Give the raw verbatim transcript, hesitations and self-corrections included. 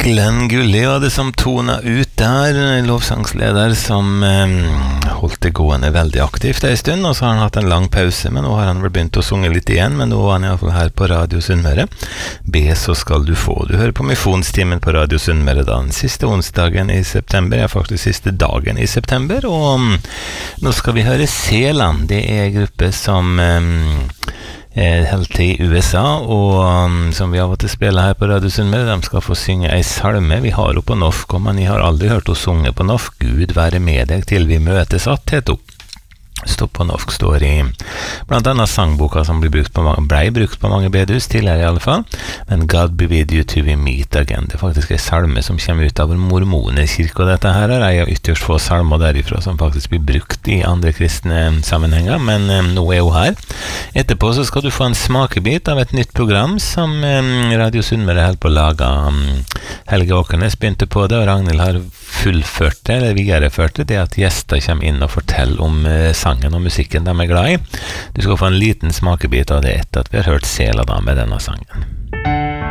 Glenn Gulli var det som tona ut der, lovsangsleder som eh, holdt det gående veldig aktivt en stund, og så har han hatt en lang pause, men nå har han vel begynt å sunge litt igjen, men nå er han i hvert fall her på Radio Sunnmøre. Be så skal du få. Du hører på Misjonstimen på Radio Sunnmøre da, den siste onsdagen i september, ja faktisk siste dagen i september, og um, nå skal vi høre Seland. Det er en gruppe som um, helt til U S A, og um, som vi har fått til å spille her på Radio Sunnmøre. De skal få synge ei salme. Vi har henne på norsk, men jeg har aldri hørt henne synge på norsk. Gud være med deg til vi møtes att, heter hun. Stopp på norsk står i blant annet sangboka som ble brukt på mange, ble brukt på mange bedehus tidligere i alle fall, men God be with you till we meet again. Det er faktisk en salme som kommer ut av mormonerkirke, og dette her er en av ytterst få salmer derifra som faktisk blir brukt i andre kristne sammenhenger, men um, nå er hun her. Etterpå så skal du få en smakebit av et nytt program som um, Radio Sunnmøre holder på å lage. Um, Helge Åkernes begynte på det, og Ragnhild har fullført det, eller videreført det, det at gjester kommer inn og forteller om uh, sangen og musikken de er glad i. Du skal få en liten smakebit av det etter at vi har hørt Sela da med denne sangen.